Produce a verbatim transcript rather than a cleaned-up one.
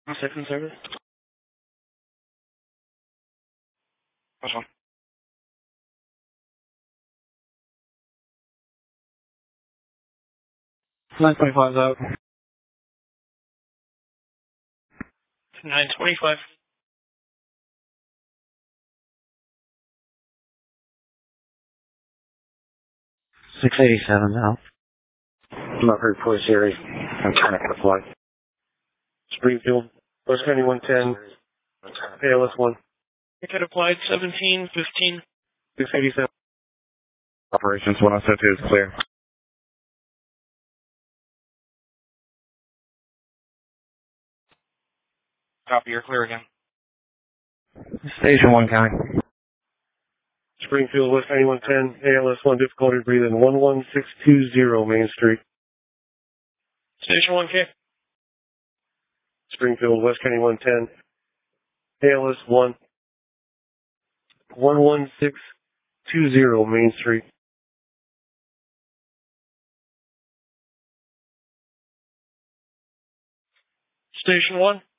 Second service. Which one? nine twenty-five out. nine twenty-five. six eighty-seven out. Mercury Police Series. I'm trying to get a flight. Springfield, West County one ten, A L S one. Ticket applied seventeen fifteen. six eighty-seven. Operations one oh two is clear. Copy, you're clear again. Station one County. Springfield, West County one ten, A L S one, difficulty breathing, one one six two zero Main Street. Station one K. Springfield, West County one ten, A L S one, one one six two zero Main Street. Station one.